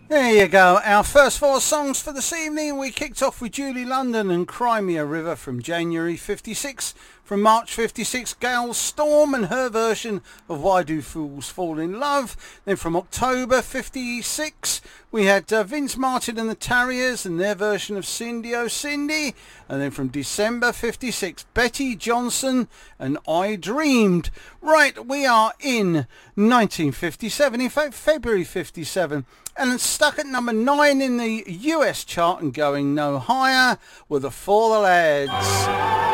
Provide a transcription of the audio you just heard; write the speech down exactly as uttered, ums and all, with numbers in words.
There you go, our first four songs for this evening. We kicked off with Julie London and Crimea River from January fifty-six. From March fifty-six, Gail Storm and her version of Why Do Fools Fall in Love. Then from October fifty-six, we had uh, Vince Martin and the Tarriers and their version of Cindy Oh Cindy. And then from December fifty-six, Betty Johnson and I Dreamed. Right, we are in nineteen fifty-seven, in fact February fifty-seven. And stuck at number nine in the U S chart and going no higher were the For the Lads.